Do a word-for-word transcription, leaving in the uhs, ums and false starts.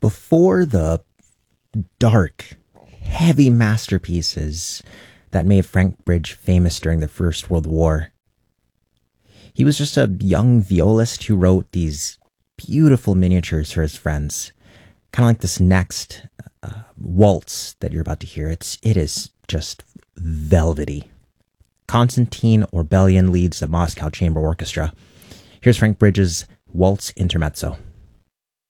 before the dark, heavy masterpieces that made Frank Bridge famous during the First World War. He was just a young violist who wrote these beautiful miniatures for his friends. Kind of like this next uh, waltz that you're about to hear. It's, it is just velvety. Konstantin Orbelian leads the Moscow Chamber Orchestra. Here's Frank Bridge's Waltz Intermezzo.